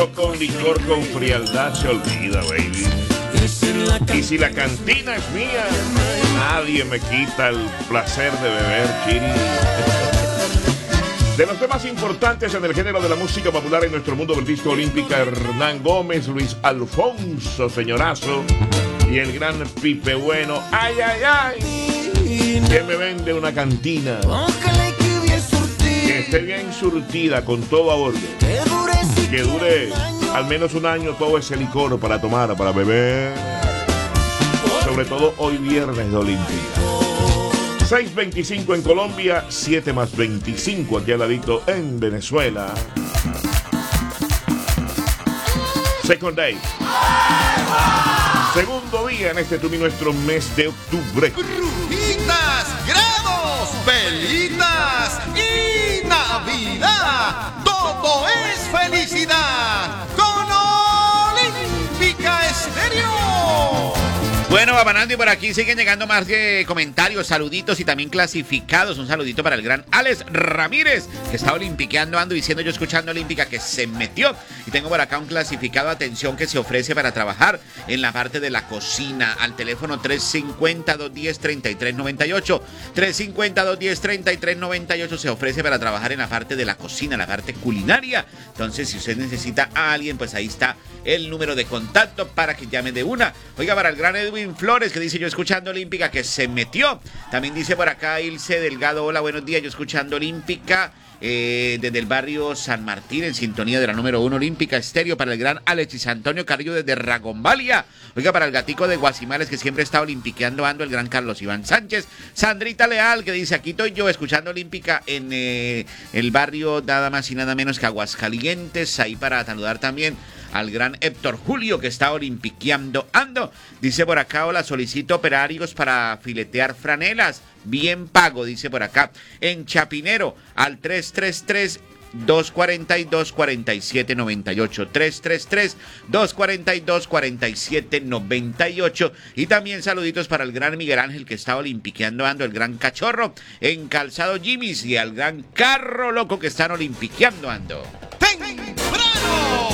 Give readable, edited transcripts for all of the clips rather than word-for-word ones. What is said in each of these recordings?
Trago con licor con frialdad se olvida, baby. Y si la cantina es mía, nadie me quita el placer de beber, chiri. De los temas importantes en el género de la música popular en nuestro mundo del disco olímpica, Hernán Gómez, Luis Alfonso, señorazo, y el gran Pipe Bueno, ay, ay, ay, que me vende una cantina que esté bien surtida con todo a orden, que dure al menos un año todo ese licor para tomar, para beber, sobre todo hoy viernes de Olímpica. 6:25 en Colombia, 7 más 25 aquí al ladito en Venezuela. Second day. Segundo día en este nuestro mes de octubre. Brujitas, grados, velitas y Navidad. Todo es felicidad con Olímpica Estéreo. Bueno, Babanando, y por aquí siguen llegando más comentarios, saluditos y también clasificados. Un saludito para el gran Alex Ramírez, que está olimpiqueando, ando diciendo yo escuchando Olímpica, que se metió. Y tengo por acá un clasificado, atención, que se ofrece para trabajar en la parte de la cocina. Al teléfono 350-210-3398. 350-210-3398 se ofrece para trabajar en la parte de la cocina, la parte culinaria. Entonces, si usted necesita a alguien, pues ahí está el número de contacto para que llame de una. Oiga, para el gran Edwin Flores, que dice yo escuchando Olímpica, que se metió. También dice por acá Ilse Delgado, hola, buenos días, yo escuchando Olímpica, desde el barrio San Martín, en sintonía de la número 1 Olímpica Estéreo. Para el gran Alexis Antonio Carrillo desde Ragombalia. Oiga, para el gatico de Guasimales, que siempre está olimpiqueando, ando, el gran Carlos Iván Sánchez. Sandrita Leal, que dice, aquí estoy yo escuchando Olímpica en el barrio nada más y nada menos que Aguascalientes. Ahí para saludar también al gran Héctor Julio, que está olimpiqueando, ando. Dice por acá, hola, solicito operarios para filetear franelas, bien pago, dice por acá, en Chapinero, al 333-242-4798, 333-242-4798. Y también saluditos para el gran Miguel Ángel, que está olimpiqueando, ando, el gran Cachorro en Calzado Jimmy's, y al gran Carro Loco, que están olimpiqueando, ando. ¡Temprano!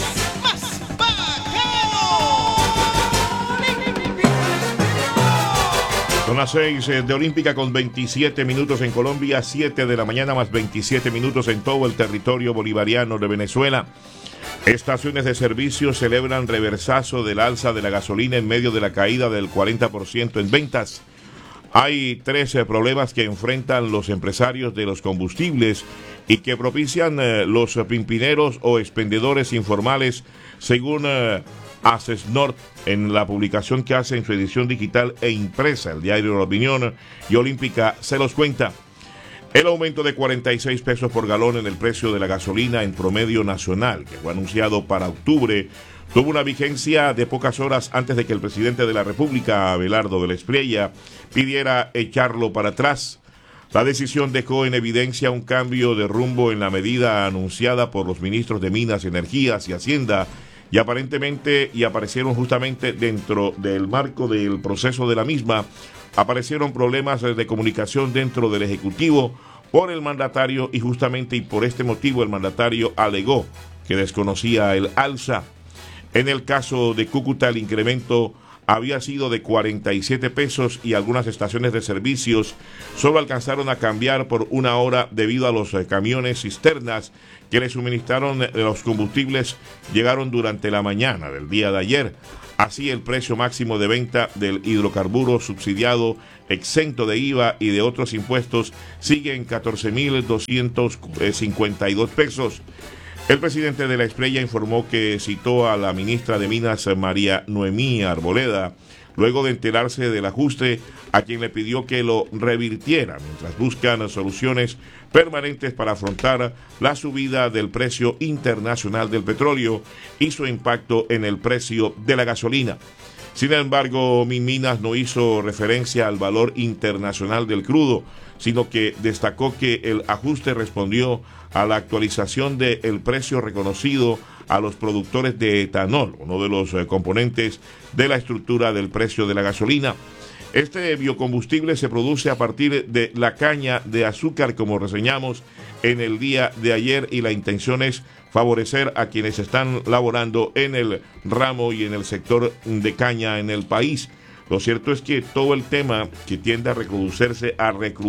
Son las 6 de Olímpica con 27 minutos en Colombia, 7 de la mañana más 27 minutos en todo el territorio bolivariano de Venezuela. Estaciones de servicio celebran reversazo del alza de la gasolina en medio de la caída del 40% en ventas. Hay 13 problemas que enfrentan los empresarios de los combustibles y que propician los pimpineros o expendedores informales, según Asesnord en la publicación que hace en su edición digital e impresa, el diario La Opinión, y Olímpica se los cuenta. El aumento de 46 pesos por galón en el precio de la gasolina en promedio nacional, que fue anunciado para octubre, tuvo una vigencia de pocas horas antes de que el presidente de la República, Abelardo de la Espriella, pidiera echarlo para atrás. La decisión dejó en evidencia un cambio de rumbo en la medida anunciada por los ministros de Minas, Energías y Hacienda, y aparecieron justamente dentro del marco del proceso de la misma, aparecieron problemas de comunicación dentro del Ejecutivo por el mandatario, y justamente y por este motivo el mandatario alegó que desconocía el alza. En el caso de Cúcuta, el incremento había sido de 47 pesos y algunas estaciones de servicios solo alcanzaron a cambiar por una hora debido a los camiones cisternas que le suministraron los combustibles llegaron durante la mañana del día de ayer. Así, el precio máximo de venta del hidrocarburo subsidiado, exento de IVA y de otros impuestos, sigue en 14.252 pesos. El presidente de la Espriella informó que citó a la ministra de Minas, María Noemí Arboleda, luego de enterarse del ajuste, a quien le pidió que lo revirtiera, mientras buscan soluciones permanentes para afrontar la subida del precio internacional del petróleo y su impacto en el precio de la gasolina. Sin embargo, Minminas no hizo referencia al valor internacional del crudo, sino que destacó que el ajuste respondió a la actualización del precio reconocido a los productores de etanol, uno de los componentes de la estructura del precio de la gasolina. Este biocombustible se produce a partir de la caña de azúcar, como reseñamos en el día de ayer, y la intención es favorecer a quienes están laborando en el ramo y en el sector de caña en el país. Lo cierto es que todo el tema que tiende a recrudecerse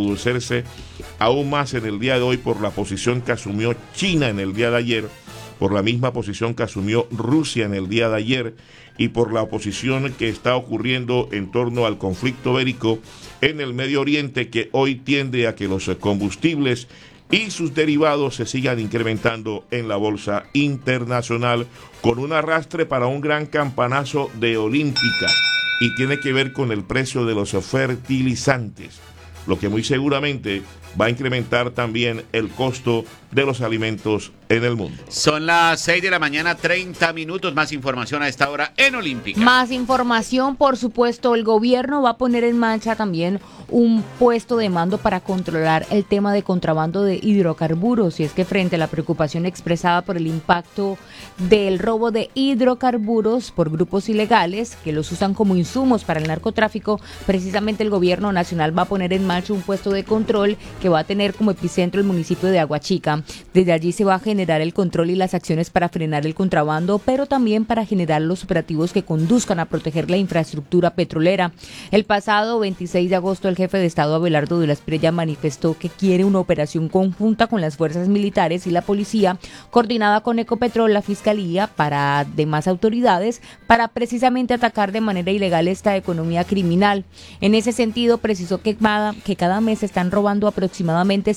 aún más en el día de hoy por la posición que asumió China en el día de ayer, por la misma posición que asumió Rusia en el día de ayer y por la oposición que está ocurriendo en torno al conflicto bélico en el Medio Oriente, que hoy tiende a que los combustibles y sus derivados se sigan incrementando en la bolsa internacional, con un arrastre para un gran campanazo de Olímpica, y tiene que ver con el precio de los fertilizantes, lo que muy seguramente va a incrementar también el costo de los alimentos en el mundo. Son las 6 de la mañana, 30 minutos. Más información a esta hora en Olímpica. Más información, por supuesto, el gobierno va a poner en marcha también un puesto de mando para controlar el tema de contrabando de hidrocarburos. Y es que frente a la preocupación expresada por el impacto del robo de hidrocarburos por grupos ilegales que los usan como insumos para el narcotráfico, precisamente el gobierno nacional va a poner en marcha un puesto de control que va a tener como epicentro el municipio de Aguachica. Desde allí se va a generar el control y las acciones para frenar el contrabando, pero también para generar los operativos que conduzcan a proteger la infraestructura petrolera. El pasado 26 de agosto, el jefe de Estado Abelardo de la Espriella manifestó que quiere una operación conjunta con las fuerzas militares y la policía, coordinada con Ecopetrol, la Fiscalía, para demás autoridades, para precisamente atacar de manera ilegal esta economía criminal. En ese sentido, precisó que cada mes se están robando aproximadamente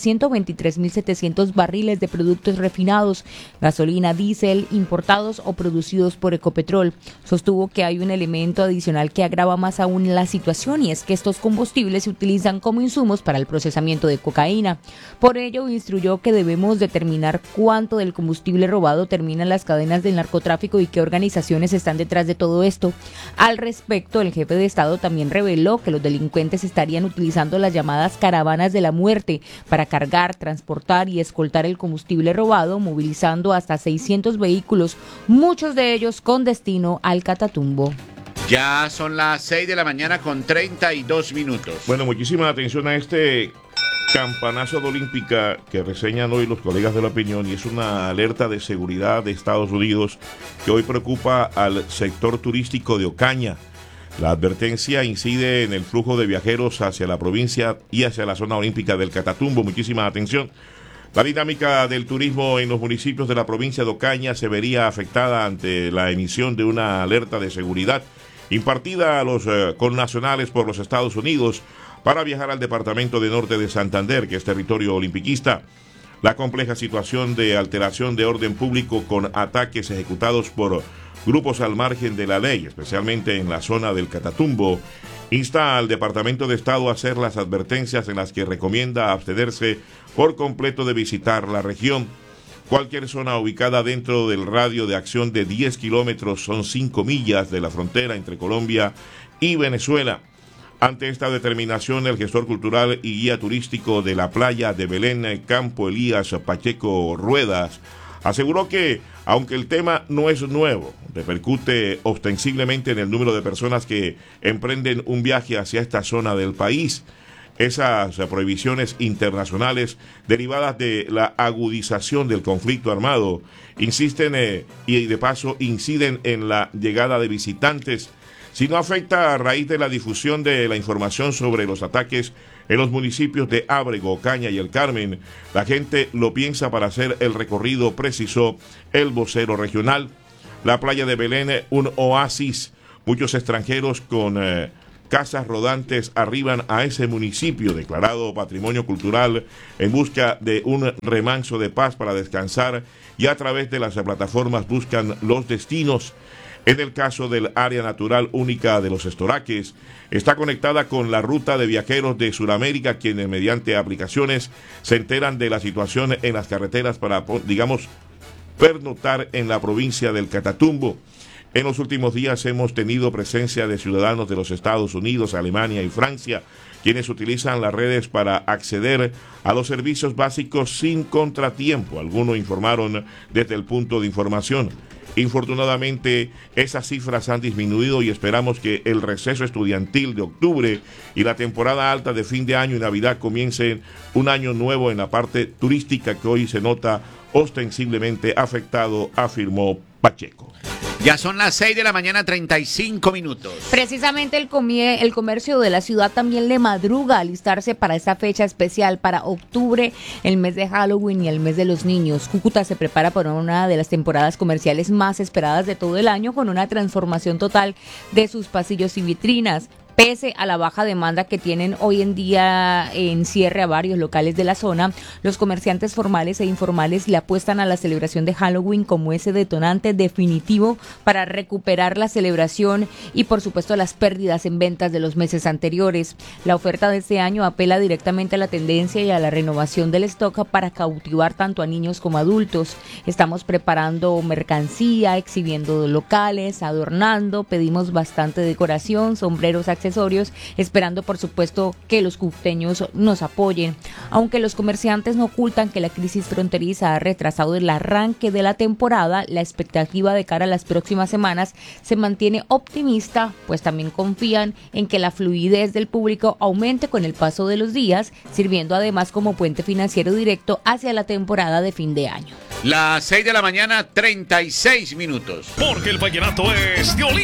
123.700 barriles de productos refinados, gasolina, diésel, importados o producidos por Ecopetrol. Sostuvo que hay un elemento adicional que agrava más aún la situación, y es que estos combustibles se utilizan como insumos para el procesamiento de cocaína. Por ello, instruyó que debemos determinar cuánto del combustible robado termina en las cadenas del narcotráfico y qué organizaciones están detrás de todo esto. Al respecto, el jefe de Estado también reveló que los delincuentes estarían utilizando las llamadas caravanas de la muerte para cargar, transportar y escoltar el combustible robado, movilizando hasta 600 vehículos, muchos de ellos con destino al Catatumbo. Ya son las 6 de la mañana con 32 minutos. Bueno, muchísima atención a este campanazo de Olímpica que reseñan hoy los colegas de la opinión, y es una alerta de seguridad de Estados Unidos que hoy preocupa al sector turístico de Ocaña. La advertencia incide en el flujo de viajeros hacia la provincia y hacia la zona olímpica del Catatumbo. Muchísima atención. La dinámica del turismo en los municipios de la provincia de Ocaña se vería afectada ante la emisión de una alerta de seguridad impartida a los connacionales por los Estados Unidos para viajar al departamento de Norte de Santander, que es territorio olimpiquista. La compleja situación de alteración de orden público con ataques ejecutados por grupos al margen de la ley, especialmente en la zona del Catatumbo, insta al Departamento de Estado a hacer las advertencias en las que recomienda abstenerse por completo de visitar la región. Cualquier zona ubicada dentro del radio de acción de 10 kilómetros, son 5 millas de la frontera entre Colombia y Venezuela. Ante esta determinación, el gestor cultural y guía turístico de la playa de Belén, Campo Elías Pacheco Ruedas, aseguró que, aunque el tema no es nuevo, repercute ostensiblemente en el número de personas que emprenden un viaje hacia esta zona del país. Esas prohibiciones internacionales derivadas de la agudización del conflicto armado insisten y de paso inciden en la llegada de visitantes. Si no afecta a raíz de la difusión de la información sobre los ataques en los municipios de Ábrego, Ocaña y El Carmen, la gente lo piensa para hacer el recorrido, precisó el vocero regional. La playa de Belén, un oasis. Muchos extranjeros con casas rodantes arriban a ese municipio declarado Patrimonio Cultural en busca de un remanso de paz para descansar, y a través de las plataformas buscan los destinos. En el caso del área natural única de los Estoraques, está conectada con la ruta de viajeros de Sudamérica, quienes mediante aplicaciones se enteran de la situación en las carreteras para, digamos, pernoctar en la provincia del Catatumbo. En los últimos días hemos tenido presencia de ciudadanos de los Estados Unidos, Alemania y Francia, quienes utilizan las redes para acceder a los servicios básicos sin contratiempo, algunos informaron desde el punto de información. Infortunadamente, esas cifras han disminuido y esperamos que el receso estudiantil de octubre y la temporada alta de fin de año y Navidad comiencen un año nuevo en la parte turística que hoy se nota ostensiblemente afectado, afirmó Pacheco. Ya son las 6 de la mañana, 35 minutos. Precisamente el comercio de la ciudad también le madruga a alistarse para esta fecha especial, para octubre, el mes de Halloween y el mes de los niños. Cúcuta se prepara para una de las temporadas comerciales más esperadas de todo el año, con una transformación total de sus pasillos y vitrinas. Pese a la baja demanda que tienen hoy en día en cierre a varios locales de la zona, los comerciantes formales e informales le apuestan a la celebración de Halloween como ese detonante definitivo para recuperar la celebración y, por supuesto, las pérdidas en ventas de los meses anteriores. La oferta de este año apela directamente a la tendencia y a la renovación del stock para cautivar tanto a niños como a adultos. Estamos preparando mercancía, exhibiendo locales, adornando, pedimos bastante decoración, sombreros, accesorios, esperando por supuesto que los cúcuteños nos apoyen. Aunque los comerciantes no ocultan que la crisis fronteriza ha retrasado el arranque de la temporada, la expectativa de cara a las próximas semanas se mantiene optimista, pues también confían en que la fluidez del público aumente con el paso de los días, sirviendo además como puente financiero directo hacia la temporada de fin de año. Las 6 de la mañana, 36 minutos. Porque el vallenato es de Olímpica.